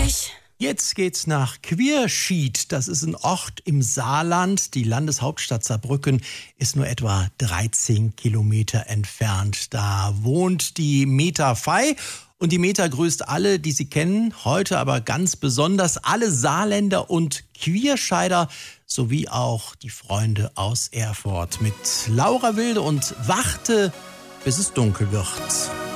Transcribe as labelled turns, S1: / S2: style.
S1: ich.
S2: Jetzt geht's nach Quierschied. Das ist ein Ort im Saarland. Die Landeshauptstadt Saarbrücken ist nur etwa 13 Kilometer entfernt. Da wohnt die Meta Fey. Und die Meta grüßt alle, die sie kennen. Heute aber ganz besonders alle Saarländer und Quierscheider sowie auch die Freunde aus Erfurt mit Laura Wilde und Warte, bis es dunkel wird.